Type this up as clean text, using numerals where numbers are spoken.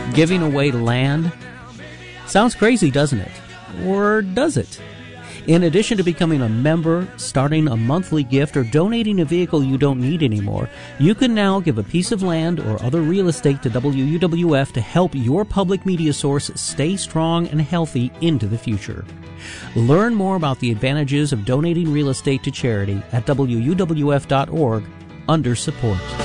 Giving away land? Sounds crazy, doesn't it? Or does it? In addition to becoming a member, starting a monthly gift, or donating a vehicle you don't need anymore, you can now give a piece of land or other real estate to WUWF to help your public media source stay strong and healthy into the future. Learn more about the advantages of donating real estate to charity at WUWF.org under support.